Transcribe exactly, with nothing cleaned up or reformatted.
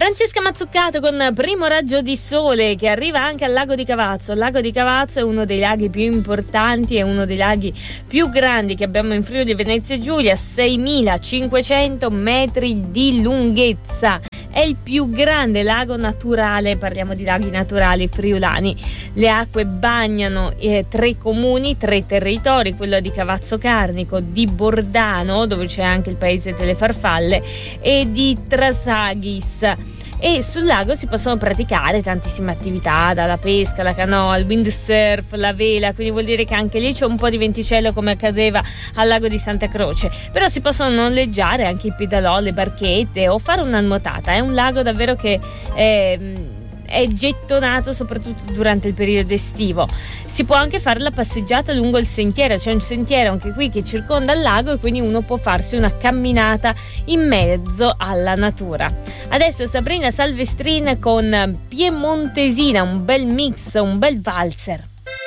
Francesca Mazzucato con Primo raggio di sole, che arriva anche al lago di Cavazzo. Il lago di Cavazzo è uno dei laghi più importanti, è uno dei laghi più grandi che abbiamo in Friuli Venezia Giulia, seimilacinquecento metri di lunghezza. È il più grande lago naturale, parliamo di laghi naturali friulani. Le acque bagnano eh, tre comuni, tre territori, quello di Cavazzo Carnico, di Bordano, dove c'è anche il paese delle farfalle, e di Trasaghis. E sul lago si possono praticare tantissime attività, dalla pesca, la canoa, il windsurf, la vela, quindi vuol dire che anche lì c'è un po' di venticello come accadeva al lago di Santa Croce, però si possono noleggiare anche i pedalò, le barchette o fare una nuotata. È un lago davvero che è, è gettonato soprattutto durante il periodo estivo. Si può anche fare la passeggiata lungo il sentiero, c'è un sentiero anche qui che circonda il lago e quindi uno può farsi una camminata in mezzo alla natura. Adesso Sabrina Salvestrin con Piemontesina, un bel mix, un bel valzer.